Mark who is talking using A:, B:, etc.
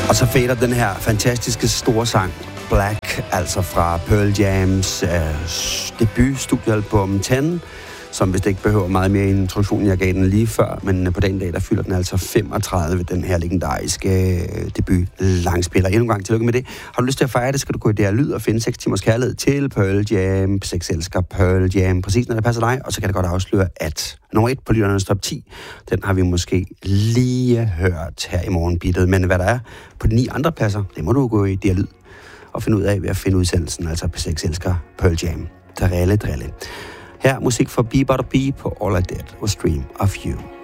A: Og så fader den her fantastiske store sang Black, altså fra Pearl Jams debut studiealbum 10, som vist ikke behøver meget mere introduktion, jeg gav den lige før, men på den dag, der fylder den altså 35, den her legendariske debut langspiller. Endnu en gang tillykke med det. Har du lyst til at fejre det, skal du gå i DR Lyd og finde 6 timers kærlighed til Pearl Jam. 6 elsker Pearl Jam, præcis når det passer dig, og så kan det godt afsløre, at nummer 1 på lytternes top 10, den har vi måske lige hørt her i morgenbittet, men hvad der er på de 9 andre pladser, det må du gå i DR Lyd og finde ud af ved at finde udsendelsen, altså på 6 elsker Pearl Jam. Drille. Her musik for Be But A Bee på All I Did Was Dream of You.